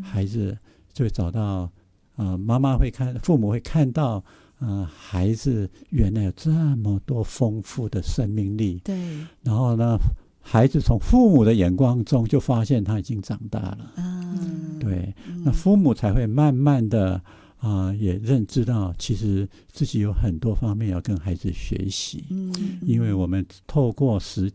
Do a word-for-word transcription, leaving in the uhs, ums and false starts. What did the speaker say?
孩子就会找到，呃，妈妈会看，父母会看到，呃，孩子原来有这么多丰富的生命力。 对。 然后呢，孩子从父母的眼光中就发现他已经长大了。 嗯， 对，那父母才会慢慢的啊、呃，也认知到其实自己有很多方面要跟孩子学习。 嗯， 因为我们透过实